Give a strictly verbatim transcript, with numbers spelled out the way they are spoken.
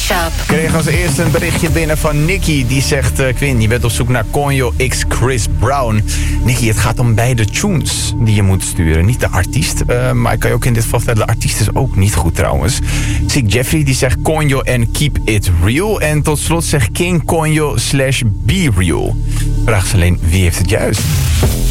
Mashup. Ik kreeg als eerste een berichtje binnen van Nicky. Die zegt, uh, Quinn, je bent op zoek naar Conjo x Chris Brown. Nicky, het gaat om beide tunes die je moet sturen. Niet de artiest. Uh, maar ik kan je ook in dit geval vertellen, de artiest is ook niet goed trouwens. Zie ik Jeffrey, die zegt Conjo en Keep It Real. En tot slot zegt King Conjo slash Be Real. Vraag is alleen, wie heeft het juist?